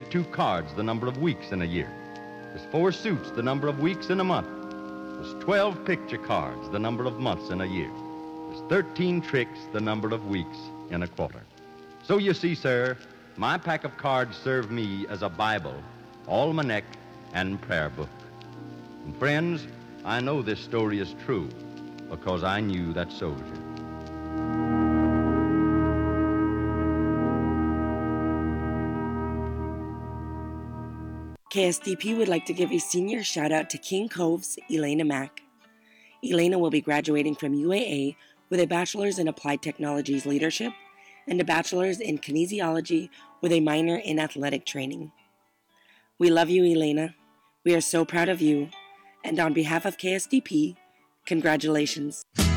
There's 2 cards the number of weeks in a year. There's 4 suits the number of weeks in a month. There's 12 picture cards the number of months in a year. There's 13 tricks the number of weeks in a quarter. So you see, sir, my pack of cards serve me as a Bible, almanac, and prayer book. And friends, I know this story is true because I knew that soldier. KSDP would like to give a senior shout out to King Cove's Elena Mack. Elena will be graduating from UAA with a bachelor's in applied technologies leadership and a bachelor's in kinesiology with a minor in athletic training. We love you, Elena. We are so proud of you. And on behalf of KSDP, congratulations.